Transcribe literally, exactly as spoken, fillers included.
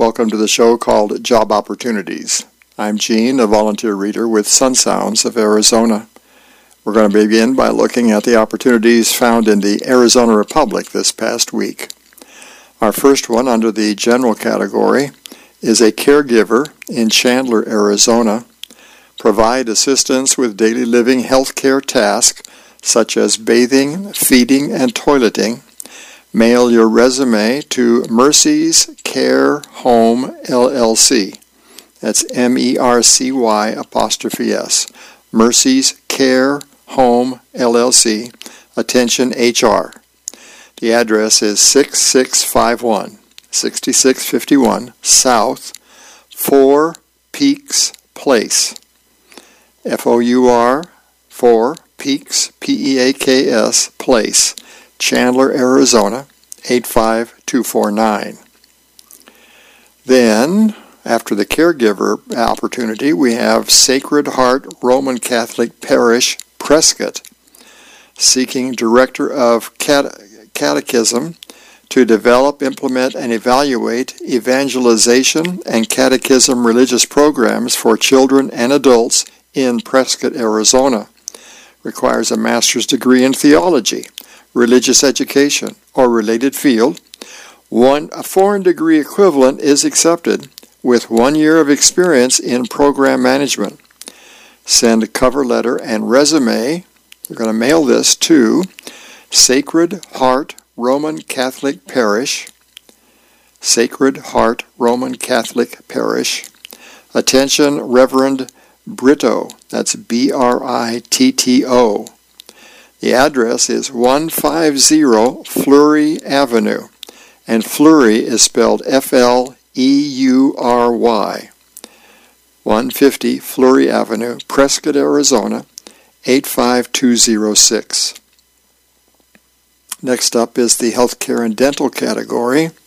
Welcome to the show called Job Opportunities. I'm Gene, a volunteer reader with Sun Sounds of Arizona. We're going to begin by looking at the opportunities found in the Arizona Republic this past week. Our first one under the general category is a caregiver in Chandler, Arizona. Provide assistance with daily living health care tasks such as bathing, feeding, and toileting. Mail your resume to Mercy's Care Home, L L C. That's M E R C Y apostrophe S. Mercy's Care Home, L L C. Attention H R. The address is six six five one, six six five one South Four Peaks Place. F O U R, Four Peaks, P E A K S, Place. Chandler, Arizona, eight five two four nine. Then, after the caregiver opportunity, we have Sacred Heart Roman Catholic Parish, Prescott, seeking Director of Cate- Catechism to develop, implement, and evaluate evangelization and catechism religious programs for children and adults in Prescott, Arizona. Requires a master's degree in theology, religious education, or related field. One a foreign degree equivalent is accepted with one year of experience in program management. Send a cover letter and resume. You're going to mail this to Sacred Heart Roman Catholic Parish, Sacred Heart Roman Catholic Parish. Attention, Reverend Brito. That's B R I T T O. The address is one fifty Fleury Avenue, and Fleury is spelled F L E U R Y. one fifty Fleury Avenue, Prescott, Arizona, eight five two zero six. Next up is the healthcare and dental category.